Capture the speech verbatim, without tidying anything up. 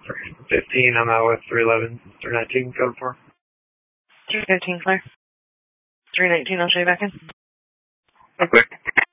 fifteen, I'm out with three eleven, three nineteen, code four. three fifteen, clear. three nineteen, I'll show you back in. Okay.